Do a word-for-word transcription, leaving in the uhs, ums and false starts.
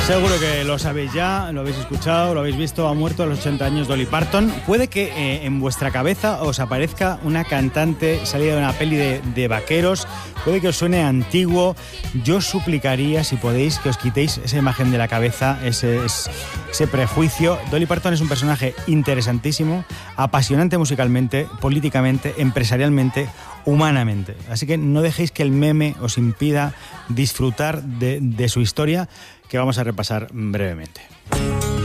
Seguro que lo sabéis ya, lo habéis escuchado, lo habéis visto. Ha muerto a los ochenta años Dolly Parton. Puede que eh, en vuestra cabeza os aparezca una cantante salida de una peli de, de vaqueros. Puede que os suene antiguo. Yo os suplicaría, si podéis, que os quitéis esa imagen de la cabeza, ese, ese prejuicio. Dolly Parton es un personaje interesantísimo, apasionante musicalmente, políticamente, empresarialmente, humanamente. Así que no dejéis que el meme os impida disfrutar de, de su historia, que vamos a repasar brevemente.